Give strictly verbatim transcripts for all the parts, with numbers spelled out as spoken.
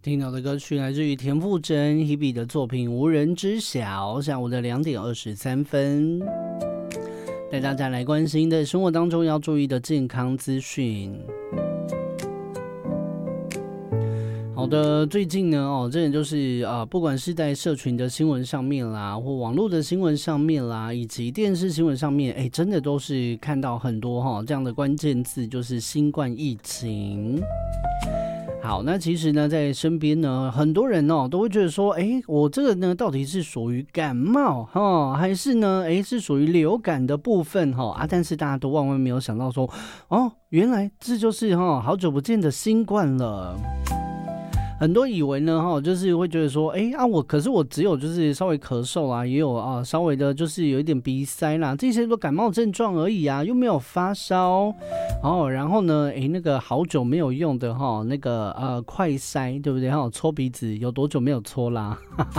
听到的歌曲来自于田馥甄 Hebe 的作品《无人知晓》，下午的两点二十三分，带大家来关心的生活当中要注意的健康资讯。好的，最近呢，哦，真的就是啊、呃，不管是在社群的新闻上面啦，或网络的新闻上面啦，以及电视新闻上面，哎，真的都是看到很多哈、哦、这样的关键字，就是新冠疫情。好，那其实呢，在身边呢，很多人哦都会觉得说，哎，我这个呢到底是属于感冒哈、哦，还是呢，哎是属于流感的部分哈、哦、啊？但是大家都万万没有想到说，哦，原来这就是哈、哦、好久不见的新冠了。很多以为呢，哈，就是会觉得说，哎、欸、啊，我可是我只有就是稍微咳嗽啊，也有啊，稍微的就是有一点鼻塞啦，这些都感冒症状而已啊，又没有发烧哦。然后呢，哎、欸，那个好久没有用的哈，那个呃快筛，对不对？哈，搓鼻子有多久没有搓啦？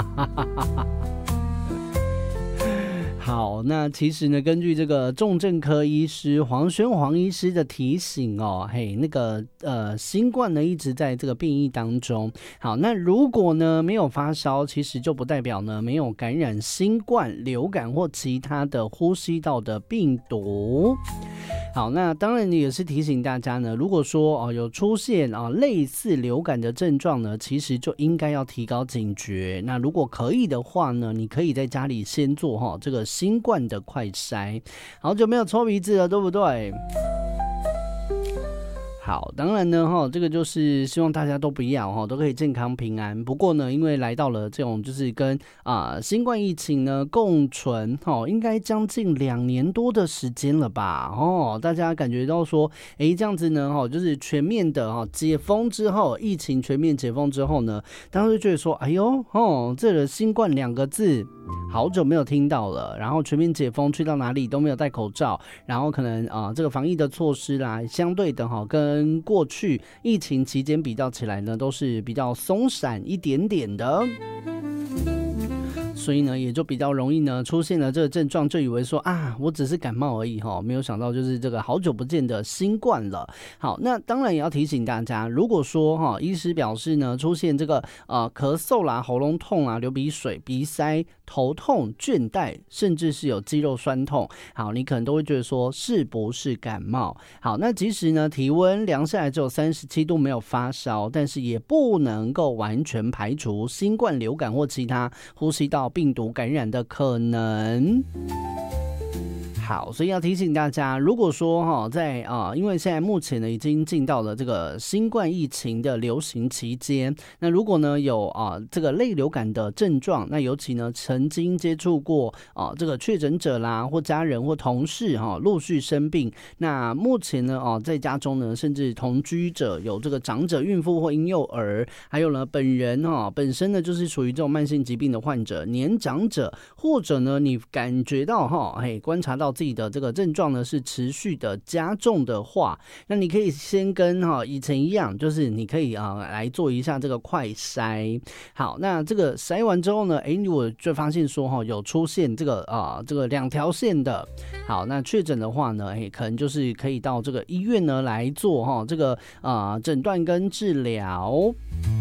好，那其实呢，根据这个重症科医师黄轩黄医师的提醒哦，嘿，那个呃，新冠呢一直在这个变异当中。好，那如果呢没有发烧，其实就不代表呢没有感染新冠、流感或其他的呼吸道的病毒。好，那当然也是提醒大家呢，如果说哦有出现啊类似流感的症状呢，其实就应该要提高警觉。那如果可以的话呢，你可以在家里先做哈、哦、这个新冠的快筛。好久没有抽鼻子了，对不对？好，当然呢，哈，这个就是希望大家都不要哈，都可以健康平安。不过呢，因为来到了这种就是跟啊、呃、新冠疫情呢共存，哈，应该将近两年多的时间了吧，哦，大家感觉到说，哎，这样子呢，哈，就是全面的哈解封之后，疫情全面解封之后呢，大家就觉得说，哎呦，哦，这个新冠两个字好久没有听到了，然后全面解封，去到哪里都没有戴口罩，然后可能啊、呃、这个防疫的措施啦，相对的哈跟跟过去疫情期间比较起来呢，都是比较松散一点点的。所以呢，也就比较容易呢出现了这个症状，就以为说啊，我只是感冒而已哈，没有想到就是这个好久不见的新冠了。好，那当然也要提醒大家，如果说哈，医师表示呢出现这个呃咳嗽啦、喉咙痛啊、流鼻水、鼻塞、头痛、倦怠，甚至是有肌肉酸痛，好，你可能都会觉得说是不是感冒？好，那即使呢体温量下来只有三十七度，没有发烧，但是也不能够完全排除新冠、流感或其他呼吸道病毒感染的可能。好，所以要提醒大家，如果说哈，在啊、呃，因为现在目前呢已经进到了这个新冠疫情的流行期间，那如果呢有啊、呃、这个类流感的症状，那尤其呢曾经接触过啊、呃、这个确诊者啦，或家人或同事哈、哦、陆续生病，那目前呢哦在家中呢，甚至同居者有这个长者、孕妇或婴幼儿，还有呢本人哈、哦、本身呢就是属于这种慢性疾病的患者、年长者，或者呢你感觉到哈、哦、嘿观察到自己的这个症状呢是持续的加重的话，那你可以先跟哈、哦、以前一样，就是你可以啊、呃、来做一下这个快筛。好，那这个筛完之后呢，哎，我就发现说哈、哦、有出现这个啊、呃、这个两条线的，好，那确诊的话呢，哎，可能就是可以到这个医院呢来做哈、哦、这个啊诊断跟治疗。